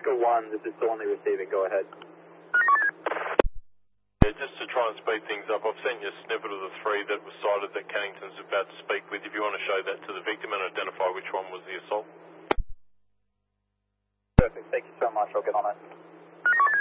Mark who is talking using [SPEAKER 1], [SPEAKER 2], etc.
[SPEAKER 1] Oscar 1, this is Thornley receiving, go ahead.
[SPEAKER 2] Yeah, just to try and speed things up, I've sent you a snippet of the three that was cited that Cannington's about to speak with. If you want to show that to the victim and identify which one was the assault.
[SPEAKER 1] Perfect, thank you so much, I'll get on it.